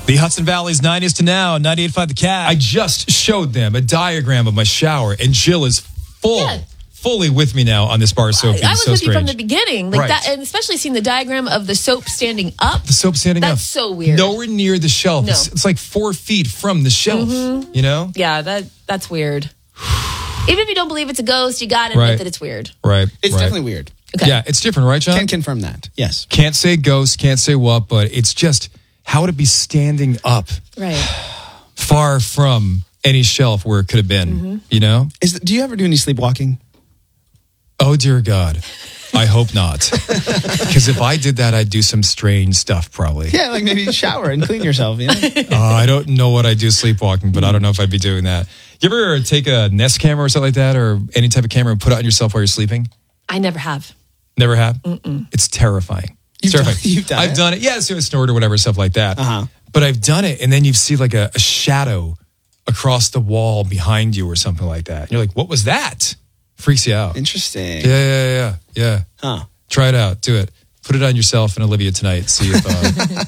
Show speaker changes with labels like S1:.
S1: The Hudson Valley's 90s to now, 98.5 The Cat. I just showed them a diagram of my shower, and Jill is fully with me now on this bar soap.
S2: I was
S1: so
S2: with you from
S1: strange.
S2: the beginning, like that, and especially seeing the diagram of the soap standing up.
S1: The soap standing up.
S2: That's so weird.
S1: Nowhere near the shelf.
S2: No.
S1: It's like 4 feet from the shelf, you know?
S2: Yeah, that's weird. Even if you don't believe it's a ghost, you got to admit that it's weird.
S1: Right.
S3: It's definitely weird.
S2: Okay.
S1: Yeah, it's different, right, John?
S3: Can confirm that. Yes.
S1: Can't say ghost, can't say what, but it's just, how would it be standing up
S2: Right.
S1: far from any shelf where it could have been, you know?
S3: Do you ever do any sleepwalking?
S1: Oh, dear God. I hope not. Because if I did that, I'd do some strange stuff, probably.
S3: Yeah, like maybe shower and clean yourself. You know?
S1: I don't know what I do sleepwalking, but I don't know if I'd be doing that. You ever take a Nest camera or something like that, or any type of camera and put it on yourself while you're sleeping?
S2: I never have.
S1: Never have? It's terrifying. It's terrifying.
S3: You've done
S1: I've
S3: it?
S1: done it. Yeah, so a snort or whatever, stuff like that. But I've done it, and then you see like a shadow across the wall behind you or something like that. And you're like, what was that? Freaks you out.
S3: Interesting.
S1: Yeah.
S3: Huh.
S1: Try it out. Do it. Put it on yourself and Olivia tonight. See if